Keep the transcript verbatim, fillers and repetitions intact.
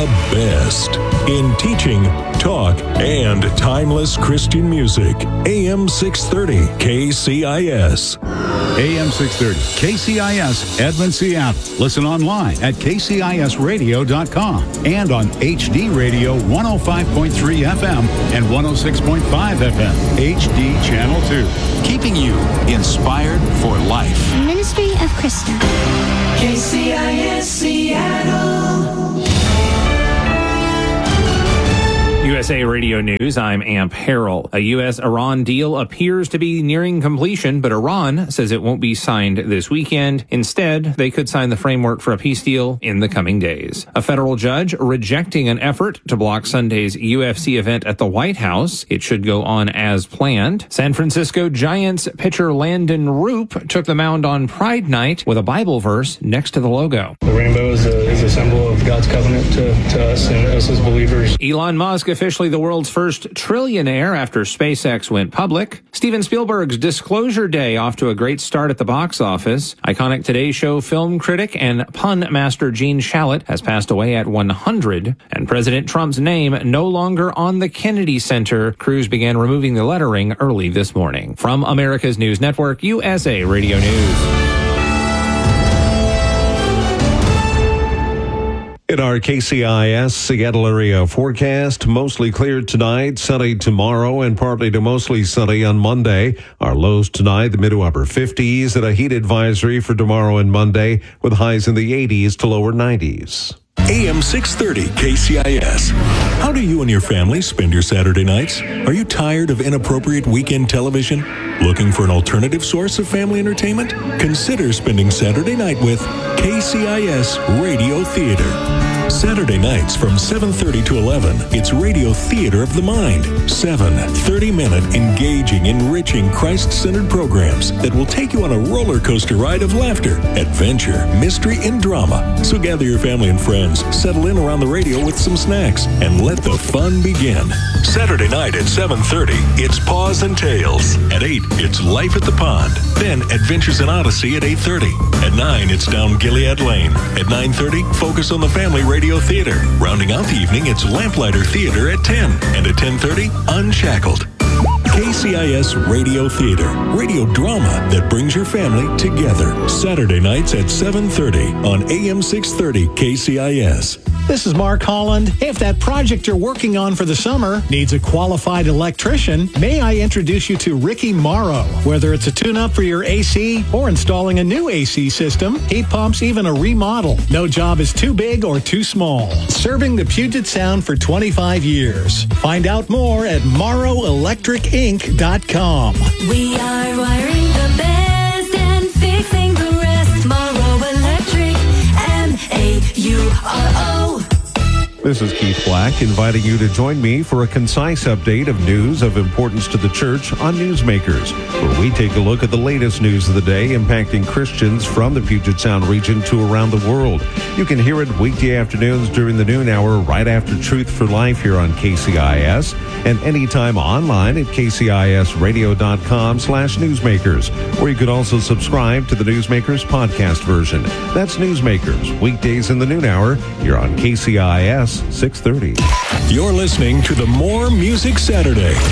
best in teaching, talk, and timeless Christian music. A M six thirty K C I S. A M six thirty K C I S, Edmond, Seattle. Listen online at K C I S radio dot com and on H D Radio one oh five point three F M and one oh six point five F M, H D Channel two. Keeping you inspired for life. Ministry of Krista. K C I S Seattle. U S A Radio News, I'm Amp Harrell. A U S Iran deal appears to be nearing completion, but Iran says it won't be signed this weekend. Instead, they could sign the framework for a peace deal in the coming days. A federal judge rejecting an effort to block Sunday's U F C event at the White House. It should go on as planned. San Francisco Giants pitcher Landon Roop took the mound on Pride Night with a Bible verse next to the logo. The rainbow is a, is a symbol of God's covenant to, to us and us as believers. Elon Musk officially the world's first trillionaire after SpaceX went public. Steven Spielberg's Disclosure Day off to a great start at the box office. Iconic Today Show film critic and pun master Gene Shalit has passed away at one hundred. And President Trump's name no longer on the Kennedy Center. Crews began removing the lettering early this morning. From America's News Network, U S A Radio News. In our K C I S Seattle area forecast, mostly clear tonight, sunny tomorrow, and partly to mostly sunny on Monday. Our lows tonight, the mid to upper fifties, and a heat advisory for tomorrow and Monday with highs in the eighties to lower nineties. A M six thirty K C I S. How do you and your family spend your Saturday nights? Are you tired of inappropriate weekend television? Looking for an alternative source of family entertainment? Consider spending Saturday night with K C I S Radio Theater. Saturday nights from seven thirty to eleven, it's Radio Theater of the Mind. Seven thirty-minute, engaging, enriching, Christ-centered programs that will take you on a roller coaster ride of laughter, adventure, mystery, and drama. So gather your family and friends, settle in around the radio with some snacks, and let the fun begin. Saturday night at seven thirty, it's Paws and Tales. At eight, it's Life at the Pond. Then Adventures in Odyssey at eight thirty. At nine, it's Down Gilead Lane. At nine thirty, Focus on the Family Radio Theater. Rounding out the evening, it's Lamplighter Theater at ten. And at ten thirty, Unshackled. K C I S Radio Theater. Radio drama that brings your family together. Saturday nights at seven thirty on A M six thirty K C I S. This is Mark Holland. Hey, if that project you're working on for the summer needs a qualified electrician, may I introduce you to Ricky Morrow. Whether it's a tune-up for your A C or installing a new A C system, heat pumps, even a remodel, no job is too big or too small. Serving the Puget Sound for twenty-five years. Find out more at morrow electric inc dot com. We are wiring the best and fixing the rest. Morrow Electric, M A U R O. This is Keith Black inviting you to join me for a concise update of news of importance to the church on Newsmakers, where we take a look at the latest news of the day impacting Christians from the Puget Sound region to around the world. You can hear it weekday afternoons during the noon hour right after Truth for Life here on K C I S, and anytime online at K C I S radio dot com slash newsmakers, where you could also subscribe to the Newsmakers podcast version. That's Newsmakers, weekdays in the noon hour here on K C I S six thirty. You're listening to the More Music Saturday